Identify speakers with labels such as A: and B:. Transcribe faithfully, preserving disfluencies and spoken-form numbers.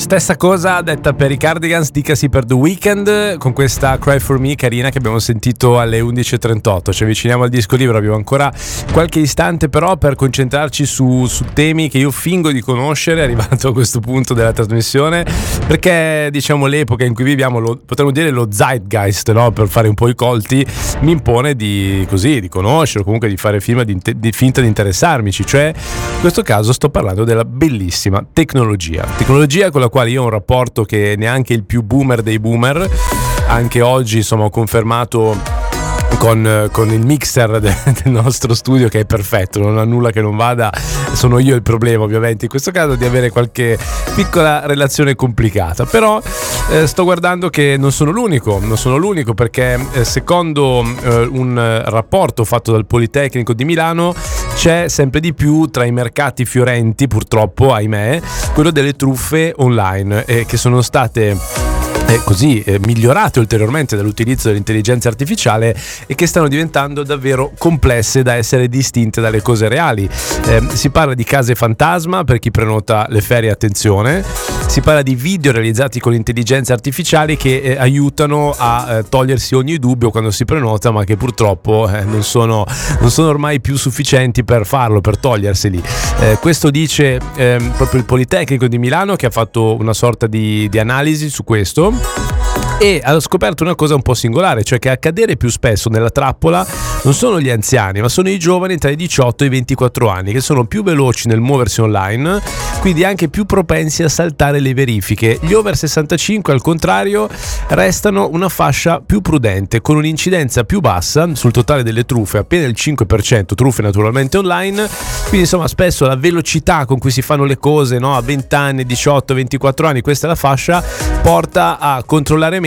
A: Stessa cosa detta per i Cardigans, dicasi per The Weeknd, con questa Cry For Me carina che abbiamo sentito alle undici e trentotto. Ci avviciniamo al disco libero, abbiamo ancora qualche istante però per concentrarci su, su temi che io fingo di conoscere, arrivato a questo punto della trasmissione, perché diciamo l'epoca in cui viviamo, lo, potremmo dire lo zeitgeist, no? Per fare un po' i colti, mi impone di così, di conoscere, comunque di fare film di, di finta di interessarmici, cioè in questo caso sto parlando della bellissima tecnologia, tecnologia con la quale io ho un rapporto che neanche il più boomer dei boomer. Anche oggi insomma ho confermato con, con il mixer de, del nostro studio che è perfetto, non ha nulla che non vada, sono io il problema ovviamente in questo caso, di avere qualche piccola relazione complicata, però eh, sto guardando che non sono l'unico, non sono l'unico perché eh, secondo eh, un rapporto fatto dal Politecnico di Milano c'è sempre di più tra i mercati fiorenti, purtroppo ahimè, quello delle truffe online eh, che sono state Eh, così eh, migliorate ulteriormente dall'utilizzo dell'intelligenza artificiale e che stanno diventando davvero complesse da essere distinte dalle cose reali. Eh, si parla di case fantasma per chi prenota le ferie, attenzione, si parla di video realizzati con intelligenze artificiali che eh, aiutano a eh, togliersi ogni dubbio quando si prenota, ma che purtroppo eh, non sono, non sono ormai più sufficienti per farlo, per toglierseli. Eh, questo dice eh, proprio il Politecnico di Milano, che ha fatto una sorta di, di analisi su questo e ha scoperto una cosa un po' singolare, cioè che a cadere più spesso nella trappola non sono gli anziani, ma sono i giovani tra i diciotto e i ventiquattro anni, che sono più veloci nel muoversi online, quindi anche più propensi a saltare le verifiche. Gli over sessantacinque, al contrario, restano una fascia più prudente, con un'incidenza più bassa sul totale delle truffe, appena il cinque per cento, truffe naturalmente online. Quindi insomma spesso la velocità con cui si fanno le cose, no, a venti anni, diciotto, ventiquattro anni, questa è la fascia, porta a controllare